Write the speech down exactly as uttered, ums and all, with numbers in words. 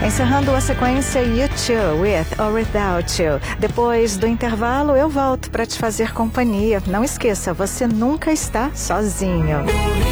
Encerrando a sequência U dois, With or Without You. Depois do intervalo, eu volto para te fazer companhia. Não esqueça, você nunca está sozinho.